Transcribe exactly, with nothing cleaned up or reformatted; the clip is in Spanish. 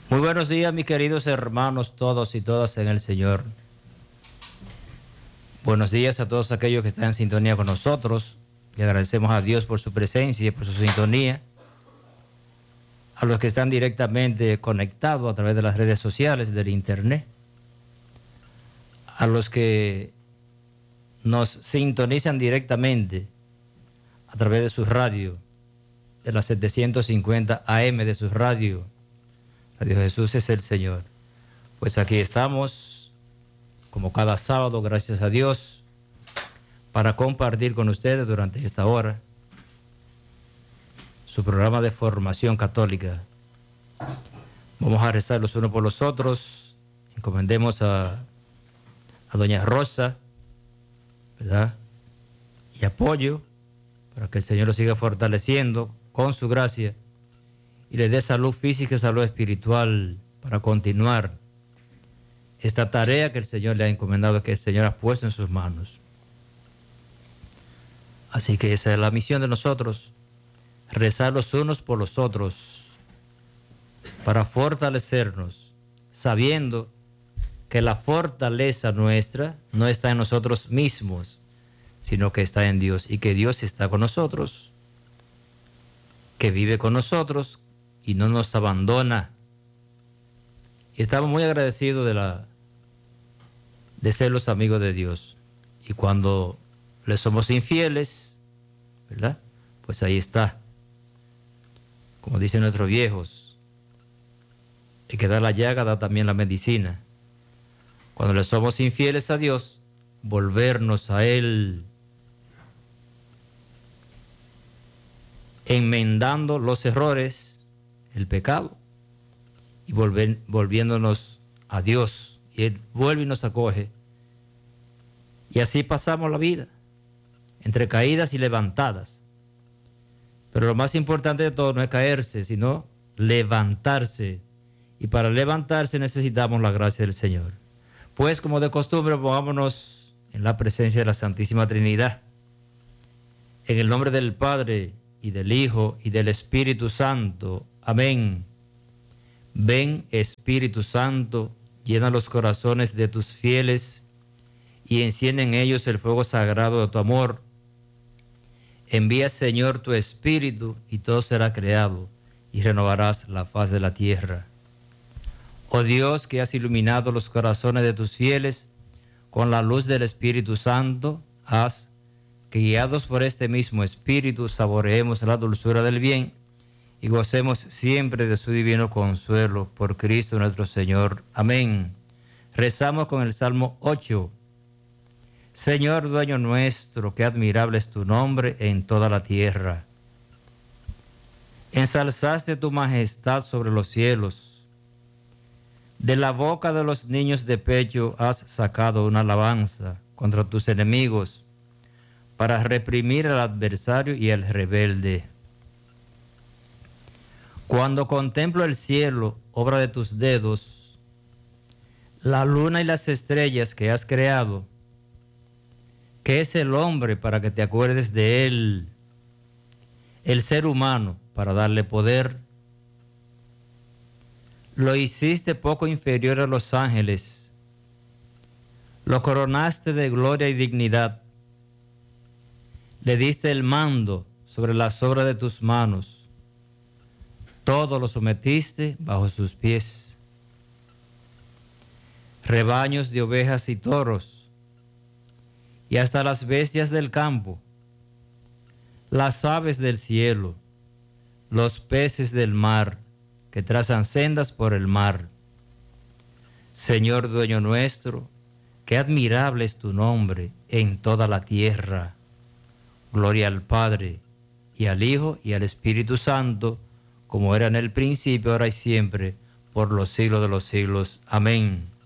Muy buenos días, mis queridos hermanos, todos y todas en el Señor. Buenos días a todos aquellos que están en sintonía con nosotros. Le agradecemos a Dios por su presencia y por su sintonía. A los que están directamente conectados a través de las redes sociales, del internet. A los que nos sintonizan directamente a través de su radio, de las setecientos cincuenta A M de su radio. Radio Jesús es el Señor. Pues aquí estamos, como cada sábado, gracias a Dios, para compartir con ustedes durante esta hora su programa de formación católica. Vamos a rezar los unos por los otros. Encomendemos a, a doña Rosa, ¿verdad? Y apoyo para que el Señor lo siga fortaleciendo con su gracia y le dé salud física y salud espiritual para continuar esta tarea que el Señor le ha encomendado, que el Señor ha puesto en sus manos. Así que esa es la misión de nosotros, rezar los unos por los otros, para fortalecernos, sabiendo que la fortaleza nuestra no está en nosotros mismos, sino que está en Dios, y que Dios está con nosotros, que vive con nosotros, y no nos abandona. Y estamos muy agradecidos de la de ser los amigos de Dios. Y cuando le somos infieles, ¿verdad? Pues ahí está. Como dicen nuestros viejos, el que da la llaga da también la medicina. Cuando le somos infieles a Dios, volvernos a Él, enmendando los errores, el pecado, y volver, volviéndonos a Dios, y Él vuelve y nos acoge, y así pasamos la vida, entre caídas y levantadas. Pero lo más importante de todo no es caerse, sino levantarse, y para levantarse necesitamos la gracia del Señor. Pues como de costumbre, pongámonos en la presencia de la Santísima Trinidad, en el nombre del Padre, y del Hijo, y del Espíritu Santo. Amén. Ven, Espíritu Santo, llena los corazones de tus fieles y enciende en ellos el fuego sagrado de tu amor. Envía, Señor, tu Espíritu y todo será creado y renovarás la faz de la tierra. Oh Dios, que has iluminado los corazones de tus fieles con la luz del Espíritu Santo, haz que guiados por este mismo Espíritu saboreemos la dulzura del bien y gocemos siempre de su divino consuelo por Cristo nuestro Señor. Amén. Rezamos con el Salmo ocho. Señor, dueño nuestro, qué admirable es tu nombre en toda la tierra. Ensalzaste tu majestad sobre los cielos. De la boca de los niños de pecho has sacado una alabanza contra tus enemigos, para reprimir al adversario y al rebelde. Cuando contemplo el cielo, obra de tus dedos, la luna y las estrellas que has creado, ¿qué es el hombre para que te acuerdes de él? El ser humano para darle poder. Lo hiciste poco inferior a los ángeles, lo coronaste de gloria y dignidad. Le diste el mando sobre las obras de tus manos. Todo lo sometiste bajo sus pies. Rebaños de ovejas y toros, y hasta las bestias del campo, las aves del cielo, los peces del mar, que trazan sendas por el mar. Señor dueño nuestro, qué admirable es tu nombre en toda la tierra. Gloria al Padre, y al Hijo, y al Espíritu Santo, como era en el principio, ahora y siempre, por los siglos de los siglos. Amén.